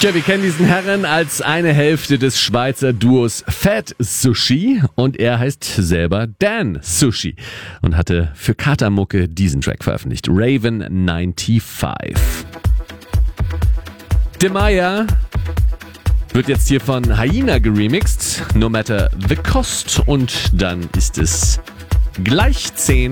Tja, wir kennen diesen Herren als eine Hälfte des Schweizer Duos Fat Sushi und er heißt selber Dan Sushi und hatte für Katamucke diesen Track veröffentlicht, Raven 95. Demaya wird jetzt hier von Hyena geremixed, No Matter the Cost, und dann ist es gleich 10.